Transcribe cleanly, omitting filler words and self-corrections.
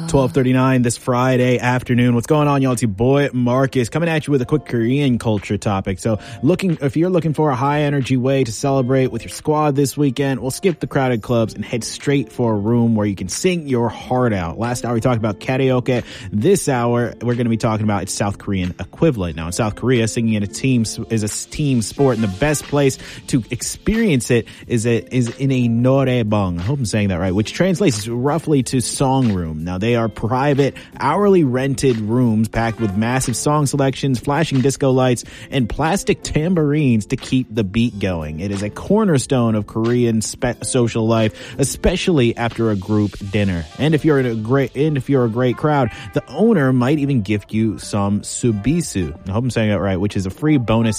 12:39 this Friday afternoon. What's going on, y'all? It's your boy Marcus coming at you with a quick Korean culture topic. So if you're looking for a high energy way to celebrate with your squad this weekend, we'll skip the crowded clubs and head straight for a room where you can sing your heart out. Last hour we talked about karaoke. This hour we're going to be talking about its South Korean equivalent. Now in South Korea, singing in a team is a team sport, and the best place to experience it is in a noraebang. I hope I'm saying that right, which translates roughly to song room. Now they are private, hourly rented rooms packed with massive song selections, flashing disco lights, and plastic tambourines to keep the beat going. It is a cornerstone of Korean social life, especially after a group dinner. And if you're a great crowd, the owner might even gift you some subisu. I hope I'm saying that right, which is a free bonus